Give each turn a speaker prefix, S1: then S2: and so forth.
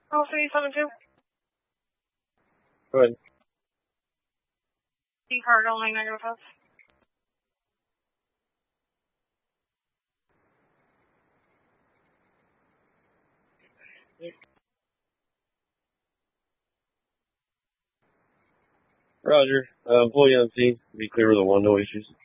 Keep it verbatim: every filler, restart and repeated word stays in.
S1: Oh, three seven two.
S2: Go ahead.
S1: D card only, negative five.
S2: Roger. Uh, employee on scene. Be clear with the one, no issues.